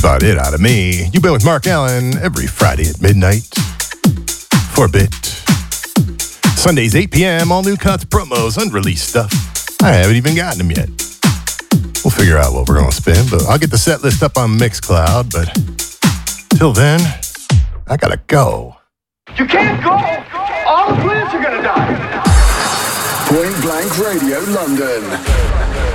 about it out of me. You've been with Mark Allen every Friday at midnight for a bit. Sundays, 8 p.m., all new cuts, promos, unreleased stuff. I haven't even gotten them yet. We'll figure out what we're going to spin, but I'll get the set list up on Mixcloud. But till then, I gotta go. You can't go! All the plants are gonna die! Point Blank Radio London.